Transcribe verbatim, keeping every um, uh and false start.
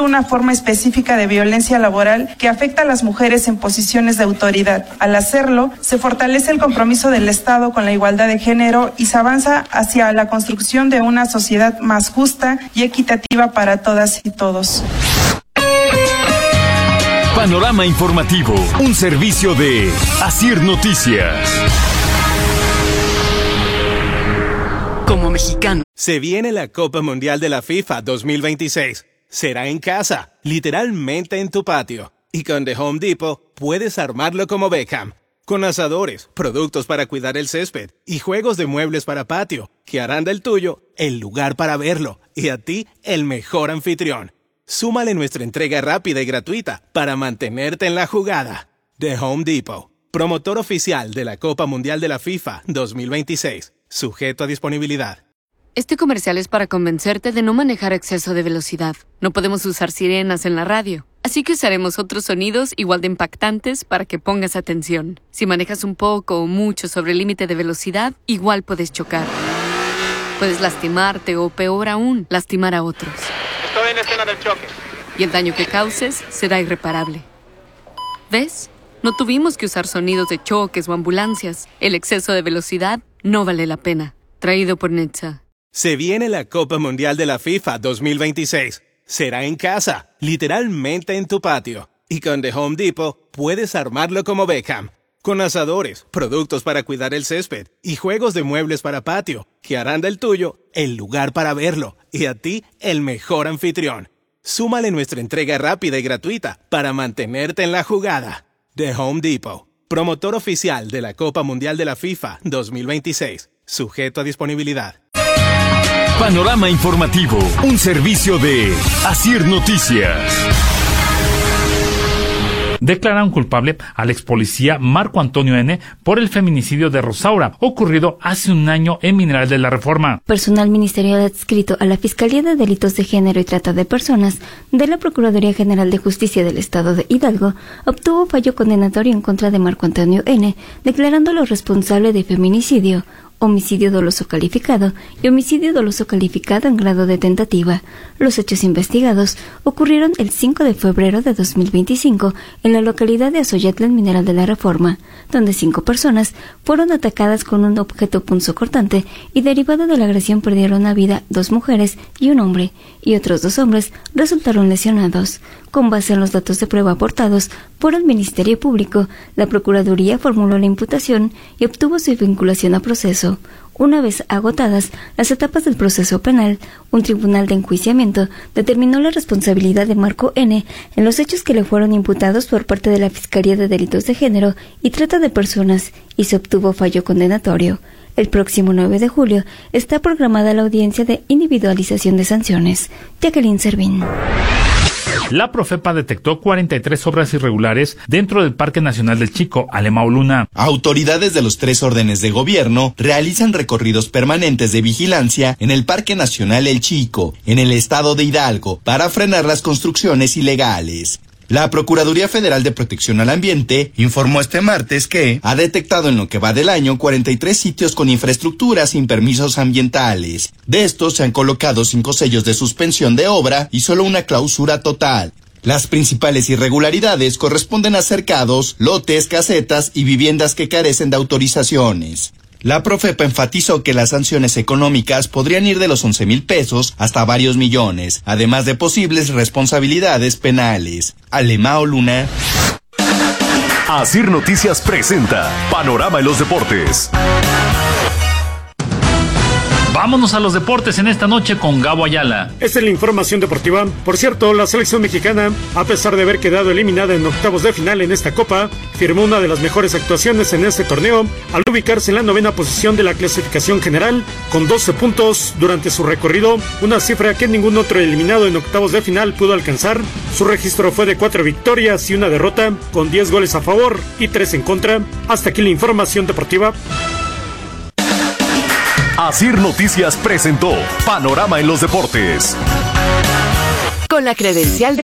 una forma específica de violencia laboral que afecta a las mujeres en posiciones de autoridad. Al hacerlo, se fortalece el compromiso del Estado con la igualdad de género y se avanza hacia la construcción de una sociedad más justa y equitativa para todas y todos. Panorama Informativo, un servicio de Asir Noticias. Como mexicano. Se viene la Copa Mundial de la FIFA dos mil veintiséis. Será en casa, literalmente en tu patio. Y con The Home Depot puedes armarlo como Beckham. Con asadores, productos para cuidar el césped y juegos de muebles para patio, que harán del tuyo el lugar para verlo y a ti el mejor anfitrión. Súmale nuestra entrega rápida y gratuita para mantenerte en la jugada. The Home Depot, promotor oficial de la Copa Mundial de la FIFA dos mil veintiséis. Sujeto a disponibilidad. Este comercial es para convencerte de no manejar a exceso de velocidad. No podemos usar sirenas en la radio, así que usaremos otros sonidos igual de impactantes para que pongas atención. Si manejas un poco o mucho sobre el límite de velocidad, igual puedes chocar. Puedes lastimarte o, peor aún, lastimar a otros. Estoy en escena del choque. Y el daño que causes será irreparable. ¿Ves? No tuvimos que usar sonidos de choques o ambulancias. El exceso de velocidad no vale la pena. Traído por Netza. Se viene la Copa Mundial de la FIFA dos mil veintiséis. Será en casa, literalmente en tu patio. Y con The Home Depot puedes armarlo como Beckham. Con asadores, productos para cuidar el césped y juegos de muebles para patio, que harán del tuyo el lugar para verlo y a ti el mejor anfitrión. Súmale nuestra entrega rápida y gratuita para mantenerte en la jugada. The Home Depot, promotor oficial de la Copa Mundial de la FIFA dos mil veintiséis. Sujeto a disponibilidad. Panorama Informativo, un servicio de Asir Noticias. Declararon culpable al ex policía Marco Antonio N. por el feminicidio de Rosaura, ocurrido hace un año en Mineral de la Reforma. Personal ministerial adscrito a la Fiscalía de Delitos de Género y Trata de Personas de la Procuraduría General de Justicia del Estado de Hidalgo obtuvo fallo condenatorio en contra de Marco Antonio N., declarándolo responsable de feminicidio, homicidio doloso calificado y homicidio doloso calificado en grado de tentativa. Los hechos investigados ocurrieron el cinco de febrero de dos mil veinticinco en la localidad de Azoyatla, en Mineral de la Reforma, donde cinco personas fueron atacadas con un objeto punzocortante y derivado de la agresión perdieron la vida dos mujeres y un hombre, y otros dos hombres resultaron lesionados. Con base en los datos de prueba aportados por el Ministerio Público, la Procuraduría formuló la imputación y obtuvo su vinculación a proceso. Una vez agotadas las etapas del proceso penal, un tribunal de enjuiciamiento determinó la responsabilidad de Marco N. en los hechos que le fueron imputados por parte de la Fiscalía de Delitos de Género y Trata de Personas y se obtuvo fallo condenatorio. El próximo nueve de julio está programada la audiencia de individualización de sanciones. Jacqueline Servín. La Profepa detectó cuarenta y tres obras irregulares dentro del Parque Nacional del Chico, Alemão Luna. Autoridades de los tres órdenes de gobierno realizan recorridos permanentes de vigilancia en el Parque Nacional El Chico, en el estado de Hidalgo, para frenar las construcciones ilegales. La Procuraduría Federal de Protección al Ambiente informó este martes que ha detectado en lo que va del año cuarenta y tres sitios con infraestructura sin permisos ambientales. De estos se han colocado cinco sellos de suspensión de obra y solo una clausura total. Las principales irregularidades corresponden a cercados, lotes, casetas y viviendas que carecen de autorizaciones. La Profepa enfatizó que las sanciones económicas podrían ir de los once mil pesos hasta varios millones, además de posibles responsabilidades penales. Alemão Luna. Asir Noticias presenta Panorama en los Deportes. Vámonos a los deportes en esta noche con Gabo Ayala. Esta es la información deportiva. Por cierto, la selección mexicana, a pesar de haber quedado eliminada en octavos de final en esta Copa, firmó una de las mejores actuaciones en este torneo al ubicarse en la novena posición de la clasificación general con doce puntos durante su recorrido, una cifra que ningún otro eliminado en octavos de final pudo alcanzar. Su registro fue de cuatro victorias y una derrota, con diez goles a favor y tres en contra. Hasta aquí la información deportiva. Asir Noticias presentó Panorama en los Deportes. Con la credencial